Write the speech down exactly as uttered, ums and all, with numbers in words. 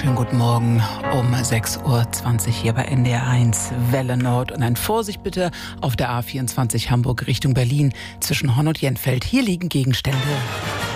Schönen guten Morgen um sechs Uhr zwanzig hier bei N D R eins Welle Nord. Und ein Vorsicht bitte auf der A vierundzwanzig Hamburg Richtung Berlin zwischen Horn und Jenfeld. Hier liegen Gegenstände.